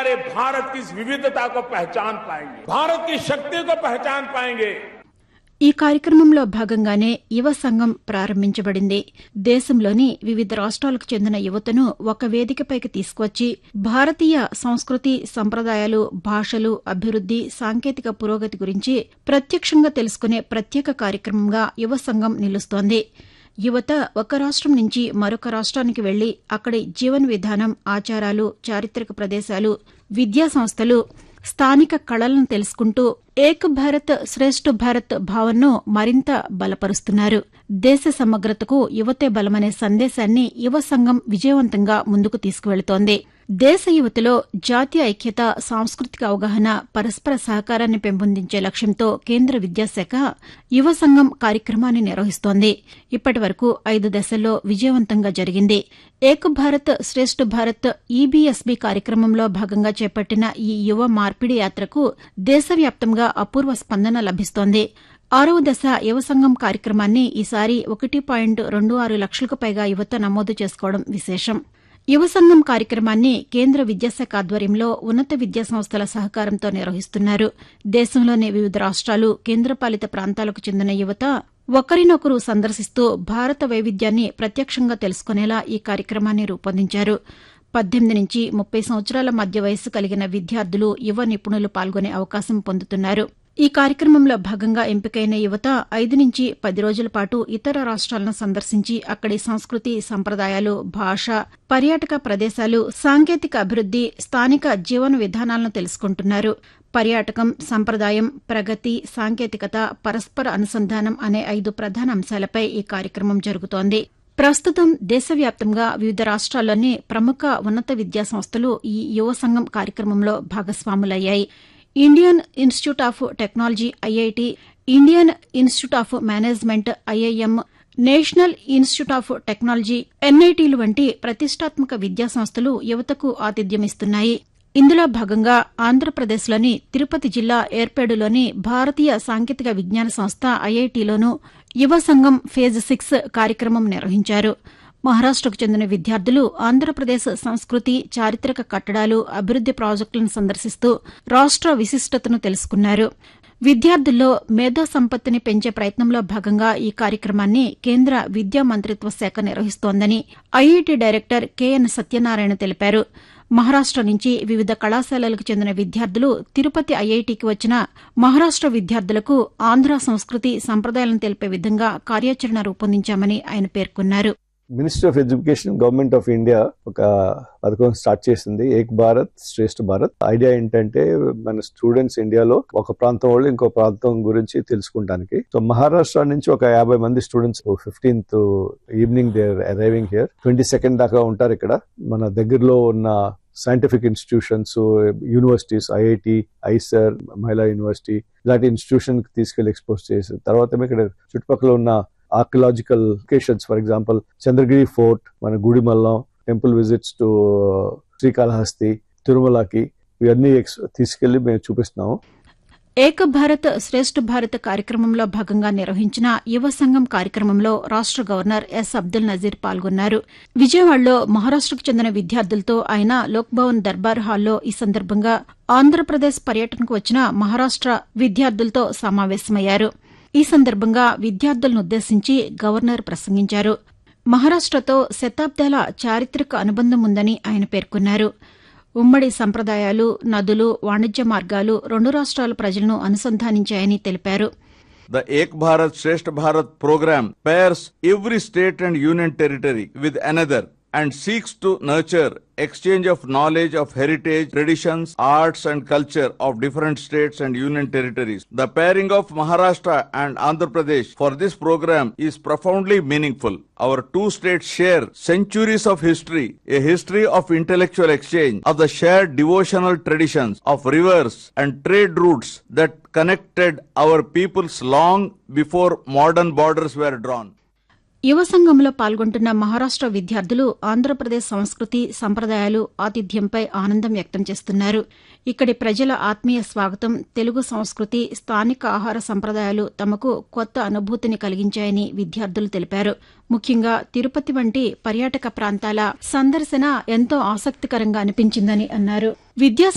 वाले भारत की इस विविधता को पहचान पाएंगे, भारत की शक्ति को पहचान पाएंगे। ఈ కార్యక్రమంలో భాగంగానే యువ సంఘం ప్రారంభించబడింది. దేశంలోని వివిధ రాష్ట్రాలకు చెందిన యువతను ఒక వేదికపైకి తీసుకువచ్చి భారతీయ సంస్కృతి, సంప్రదాయాలు, భాషలు, అభివృద్ది, సాంకేతిక పురోగతి గురించి ప్రత్యక్షంగా తెలుసుకునే ప్రత్యేక కార్యక్రమంగా యువ సంఘం నిలుస్తోంది. యువత ఒక రాష్ట్రం నుంచి మరొక రాష్ట్రానికి వెళ్లి అక్కడి జీవన విధానం, ఆచారాలు, చారిత్రక ప్రదేశాలు, విద్యా సంస్థలు, స్థానిక కళలను తెలుసుకుంటూ ఏక్ భారత్ శ్రేష్ఠ భారత్ భావనను మరింత బలపరుస్తున్నారు. దేశ సమగ్రతకు యువతే బలమనే సందేశాన్ని యువ సంఘం విజయవంతంగా ముందుకు తీసుకువెళుతోంది. దేశ యువతలో జాతీయ ఐక్యత, సాంస్కృతిక అవగాహన, పరస్పర సహకారాన్ని పెంపొందించే లక్ష్యంతో కేంద్ర విద్యాశాఖ యువ సంఘం కార్యక్రమాన్ని నిర్వహిస్తోంది. ఇప్పటి వరకు 5 దశల్లో విజయవంతంగా జరిగింది. ఏక్ భారత్ శ్రేష్ఠ భారత్ ఈబీఎస్బీ కార్యక్రమంలో భాగంగా చేపట్టిన ఈ యువ మార్పిడి యాత్రకు దేశవ్యాప్తంగా అపూర్వ స్పందన లభిస్తోంది. 6వ దశ యువ సంఘం కార్యక్రమాన్ని ఈసారి 1.26 లక్షలకు పైగా యువత నమోదు చేసుకోవడం విశేషం. యువ సంఘం కార్యక్రమాన్ని కేంద్ర విద్యాశాఖ ఆధ్వర్యంలో ఉన్నత విద్యా సంస్థల సహకారంతో నిర్వహిస్తున్నారు. దేశంలోని వివిధ రాష్ట్రాలు, కేంద్రపాలిత ప్రాంతాలకు చెందిన యువత ఒకరినొకరు సందర్శిస్తూ భారత వైవిధ్యాన్ని ప్రత్యక్షంగా తెలుసుకునేలా ఈ కార్యక్రమాన్ని రూపొందించారు. 18 నుంచి 30 సంవత్సరాల మధ్య వయస్సు కలిగిన విద్యార్థులు, యువ నిపుణులు పాల్గొనే అవకాశం పొందుతున్నారు. ఈ కార్యక్రమంలో భాగంగా ఎంపికైన యువత 5 నుంచి 10 రోజుల పాటు ఇతర రాష్ట్రాలను సందర్శించి అక్కడి సంస్కృతి, సంప్రదాయాలు, భాష, పర్యాటక ప్రదేశాలు, సాంకేతిక అభివృద్ది, స్థానిక జీవన విధానాలను తెలుసుకుంటున్నారు. పర్యాటకం, సంప్రదాయం, ప్రగతి, సాంకేతికత, పరస్పర అనుసంధానం అనే 5 ప్రధాన అంశాలపై ఈ కార్యక్రమం జరుగుతోంది. ప్రస్తుతం దేశవ్యాప్తంగా వివిధ రాష్ట్రాల్లోని ప్రముఖ ఉన్నత విద్యా సంస్థలు ఈ యువ సంఘం కార్యక్రమంలో భాగస్వాములయ్యాయి. Indian institute of technology IIT, Indian institute of management IIM, national institute of technology ఎన్ఐటీలు వంటి ప్రతిష్టాత్మక విద్యా సంస్థలు యువతకు ఆతిథ్యమిస్తున్నాయి. ఇందులో భాగంగా ఆంధ్రప్రదేశ్లోని తిరుపతి జిల్లా ఏర్పేడులోని భారతీయ సాంకేతిక విజ్ఞాన సంస్థ ఐఐటీలోనూ యువ సంఘం ఫేజ్ 6 కార్యక్రమం నిర్వహించారు. మహారాష్టకు చెందిన విద్యార్థులు ఆంధ్రప్రదేశ్ సంస్కృతి, చారిత్రక కట్టడాలు, అభివృద్ది ప్రాజెక్టులను సందర్శిస్తూ రాష్ట్ర విశిష్టతను తెలుసుకున్నారు. విద్యార్థుల్లో మేధో సంపత్తిని పెంచే ప్రయత్నంలో భాగంగా ఈ కార్యక్రమాన్ని కేంద్ర విద్యా మంత్రిత్వ శాఖ నిర్వహిస్తోందని ఐఐటీ డైరెక్టర్ కెఎన్ సత్యనారాయణ తెలిపారు. మహారాష్ట నుంచి వివిధ కళాశాలలకు చెందిన విద్యార్థులు తిరుపతి ఐఐటీకి వచ్చిన మహారాష్ట విద్యార్థులకు ఆంధ్ర సంస్కృతి, సంప్రదాయాలను తెలిపే విధంగా కార్యాచరణ రూపొందించామని ఆయన పేర్కొన్నారు. Ministry of education, government of India ఒక పథకం స్టార్ట్ చేసింది, ఏక్ భారత్ శ్రేష్ఠ భారత్. ఐడియా ఏంటంటే మన స్టూడెంట్స్ ఇండియాలో ఒక ప్రాంతం వాళ్ళు ఇంకో ప్రాంతం గురించి తెలుసుకుంటానికి. సో మహారాష్ట్ర నుంచి ఒక 50 మంది students 15th evening they are arriving here. 22nd దాకా ఉంటారు ఇక్కడ. మన దగ్గరలో ఉన్న scientific institutions, universities, IIT, IISER, మహిళా యూనివర్సిటీ ఇలాంటి ఇన్స్టిట్యూషన్ కి తీసుకెళ్లి ఎక్స్పోజ్ చేసి తర్వాత ఇక్కడ చుట్టుపక్కల ఉన్న archaeological locations, for example Chandragiri fort, మన Gudimallam, temple visits to Srikalahasti, తిరుమలకి ఇవన్నీ తీసుకెళ్లి మేము చూపిస్తున్నాము. ఏక భారత్ శ్రేష్ఠ భారత్ కార్యక్రమంలో భాగంగా నిర్వహించిన యువ సంఘం కార్యక్రమంలో రాష్ట గవర్నర్ ఎస్ అబ్దుల్ నజీర్ పాల్గొన్నారు. విజయవాడలో మహారాష్టకు చెందిన విద్యార్థులతో ఆయన లోక్భవన్ దర్బార్ హాల్లో ఈ సందర్భంగా ఆంధ్రప్రదేశ్ పర్యటనకు వచ్చిన మహారాష్ట విద్యార్థులతో సమావేశమయ్యారు. ఈ సందర్భంగా విద్యార్థులనుద్దేశించి గవర్నర్ ప్రసంగించారు. మహారాష్టతో శతాబ్దాల చారిత్రక అనుబంధం ఉందని ఆయన పేర్కొన్నారు. ఉమ్మడి సంప్రదాయాలు, నదులు, వాణిజ్య మార్గాలు 2 రాష్ట్రాల ప్రజలను అనుసంధానించాయని తెలిపారు. The Ek Bharat Shresth Bharat program pairs every state and union territory with another and seeks to nurture exchange of knowledge of heritage, traditions, arts and culture of different states and union territories. The pairing of Maharashtra and Andhra Pradesh for this program is profoundly meaningful. Our 2 states share centuries of history, a history of intellectual exchange, of the shared devotional traditions, of rivers and trade routes that connected our peoples long before modern borders were drawn. యువ సంఘంలో పాల్గొంటున్న మహారాష్ట విద్యార్థులు ఆంధ్రప్రదేశ్ సంస్కృతి, సంప్రదాయాలు, ఆతిథ్యంపై ఆనందం వ్యక్తం చేస్తున్నారు. ఇక్కడి ప్రజల ఆత్మీయ స్వాగతం, తెలుగు సంస్కృతి, స్థానిక ఆహార సంప్రదాయాలు తమకు కొత్త అనుభూతిని కలిగించాయని విద్యార్థులు తెలిపారు. ముఖ్యంగా తిరుపతి వంటి పర్యాటక ప్రాంతాల సందర్శన ఎంతో ఆసక్తికరంగా అనిపించిందని అన్నారు. విద్యా